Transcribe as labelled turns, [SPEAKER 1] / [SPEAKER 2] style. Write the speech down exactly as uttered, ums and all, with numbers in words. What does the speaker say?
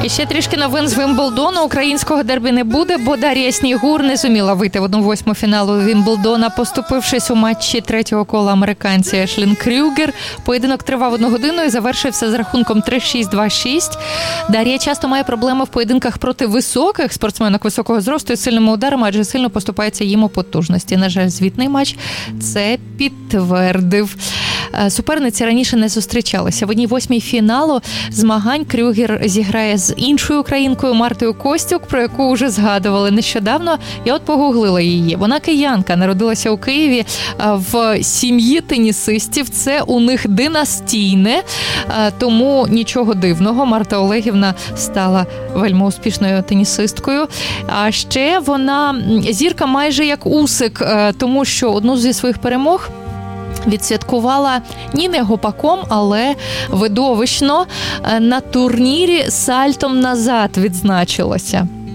[SPEAKER 1] І ще трішки новин з Вімблдону. Українського дербі не буде, бо Дар'я Снігур не зуміла вийти в одну восьму фіналу Вімблдона, поступившись у матчі третього кола американці Ешлін Крюгер. Поєдинок тривав одну годину і завершився з рахунком три шість два шість. Дар'я часто має проблеми в поєдинках проти високих спортсменок високого зросту і сильними ударами, адже сильно поступається їм у потужності. На жаль, звітний матч це підтвердив. Суперниці раніше не зустрічалися. В одній восьмій фіналу змагань Крюгер зіграє з іншою українкою Мартою Костюк, про яку вже згадували нещодавно. Я от погуглила її. Вона киянка, народилася у Києві в сім'ї тенісистів. Це у них династійне, тому нічого дивного. Марта Олегівна стала вельми успішною тенісисткою. А ще вона зірка майже як Усик, тому що одну зі своїх перемог відсвяткувала ні не гопаком, але видовищно на турнірі сальтом назад відзначилася.